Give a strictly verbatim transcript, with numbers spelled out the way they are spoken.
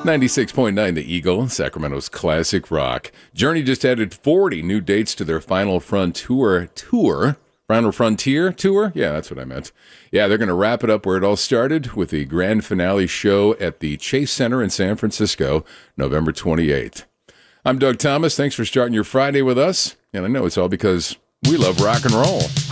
ninety-six point nine The Eagle, Sacramento's classic rock. Journey just added forty new dates to their Final Frontier tour. Final Frontier tour? Yeah, that's what I meant. Yeah, they're going to wrap it up where it all started with the grand finale show at the Chase Center in San Francisco, November twenty-eighth. I'm Doug Thomas. Thanks for starting your Friday with us. And I know it's all because we love rock and roll.